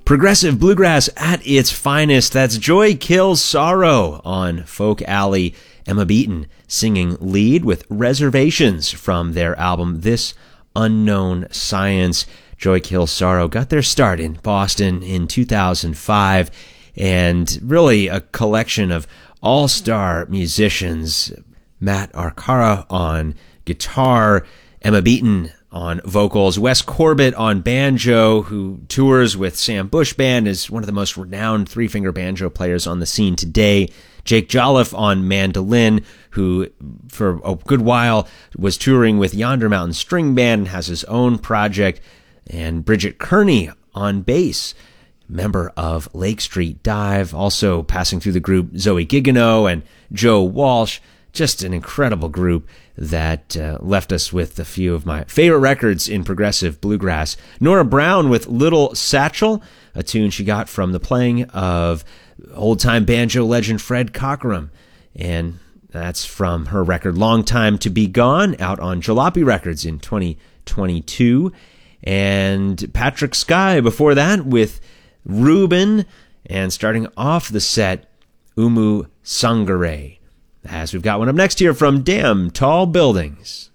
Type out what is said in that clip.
Progressive bluegrass at its finest. That's Joy Kills Sorrow on Folk Alley. Emma Beaton singing lead with Reservations from their album This Unknown Science. Joy Kills Sorrow got their start in Boston in 2005, and really a collection of all-star musicians. Matt Arcara on guitar, Emma Beaton on vocals, Wes Corbett on banjo, who tours with Sam Bush Band, is one of the most renowned three-finger banjo players on the scene today. Jake Jolliffe on mandolin, who for a good while was touring with Yonder Mountain String Band and has his own project. And Bridget Kearney on bass, member of Lake Street Dive, also passing through the group Zoe Giggano and Joe Walsh. Just an incredible group that left us with a few of my favorite records in progressive bluegrass. Nora Brown with Little Satchel, a tune she got from the playing of old-time banjo legend Fred Cockrum. And that's from her record Long Time to Be Gone, out on Jalopy Records in 2022. And Patrick Sky before that with Reuben. And starting off the set, Umu Sangare. As we've got one up next here from Damn Tall Buildings.